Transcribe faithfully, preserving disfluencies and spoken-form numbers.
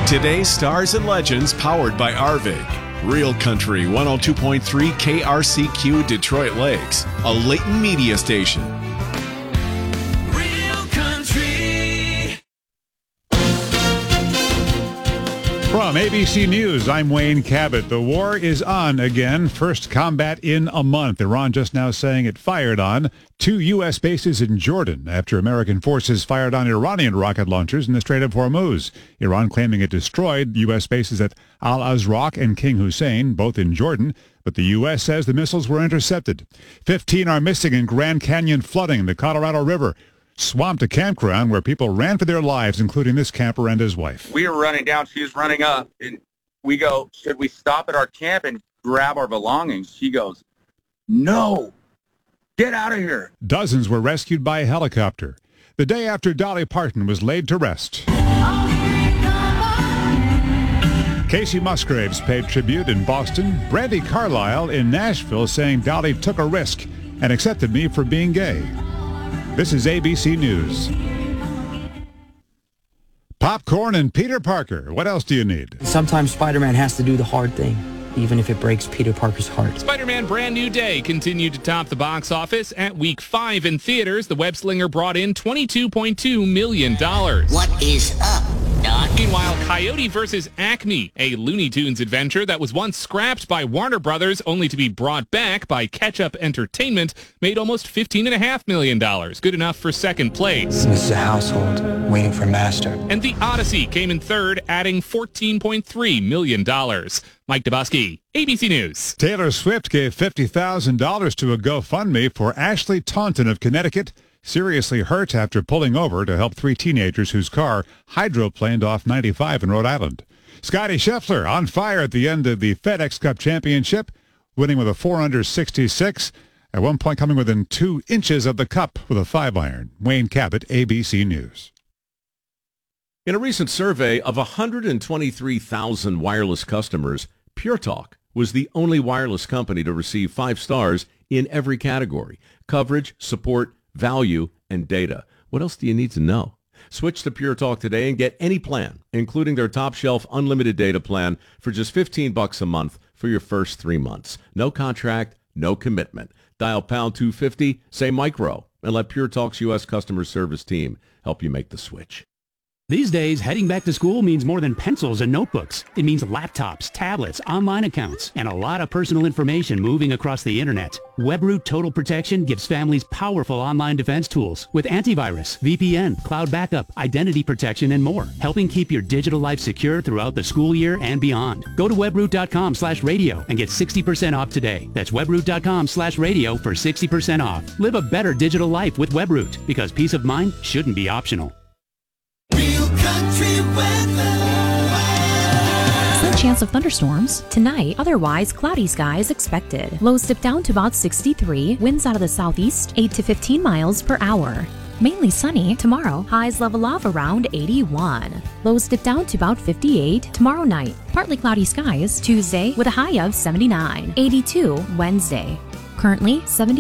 Today's Stars and Legends powered by Arvig. Real Country one oh two point three K R C Q Detroit Lakes, a Leighton media station. Real Country. From A B C News, I'm Wayne Cabot. The war is on again. First combat in a month. Iran just now saying it fired on two U S bases in Jordan after American forces fired on Iranian rocket launchers in the Strait of Hormuz. Iran claiming it destroyed U S bases at Al-Azraq and King Hussein, both in Jordan, but the U S says the missiles were intercepted. Fifteen are missing in Grand Canyon flooding. The Colorado River swamped a campground where people ran for their lives, including this camper and his wife. We were running down. She was running up. And we go, should we stop at our camp and grab our belongings? She goes, no. Get out of here. Dozens were rescued by a helicopter. The day after Dolly Parton was laid to rest. Casey Musgraves paid tribute in Boston. Brandi Carlile in Nashville saying Dolly took a risk and accepted me for being gay. This is A B C News. Popcorn and Peter Parker. What else do you need? Sometimes Spider-Man has to do the hard thing, even if it breaks Peter Parker's heart. Spider-Man Brand New Day continued to top the box office. At week five in theaters, the web-slinger brought in twenty-two point two million dollars. What is up, Doc? Meanwhile, Coyote versus Acme, a Looney Tunes adventure that was once scrapped by Warner Brothers only to be brought back by Ketchup Entertainment, made almost fifteen point five million dollars. Good enough for second place. This is a household waiting for master. And The Odyssey came in third, adding fourteen point three million dollars. Mike Dabowski, A B C News. Taylor Swift gave fifty thousand dollars to a GoFundMe for Ashley Taunton of Connecticut, seriously hurt after pulling over to help three teenagers whose car hydroplaned off ninety-five in Rhode Island. Scotty Scheffler on fire at the end of the FedEx Cup Championship, winning with a four under sixty-six, at one point coming within two inches of the cup with a five iron. Wayne Cabot, A B C News. In a recent survey of one hundred twenty-three thousand wireless customers, Pure Talk was the only wireless company to receive five stars in every category: coverage, support, value, and data. What else do you need to know? Switch to Pure Talk today and get any plan, including their top shelf unlimited data plan, for just fifteen bucks a month for your first three months. No contract, no commitment. Dial pound two fifty, say micro, and let Pure Talk's U S customer service team help you make the switch. These days, heading back to school means more than pencils and notebooks. It means laptops, tablets, online accounts, and a lot of personal information moving across the internet. WebRoot Total Protection gives families powerful online defense tools with antivirus, V P N, cloud backup, identity protection, and more, helping keep your digital life secure throughout the school year and beyond. Go to webroot.com slash radio and get sixty percent off today. That's webroot.com slash radio for sixty percent off. Live a better digital life with WebRoot, because peace of mind shouldn't be optional. Real Country weather. Slight chance of thunderstorms tonight, otherwise cloudy skies expected. Lows dip down to about sixty-three, winds out of the southeast eight to fifteen miles per hour. Mainly sunny tomorrow, highs level off around eighty-one. Lows dip down to about fifty-eight tomorrow night. Partly cloudy skies Tuesday with a high of seventy-nine. eighty-two Wednesday. Currently seventy.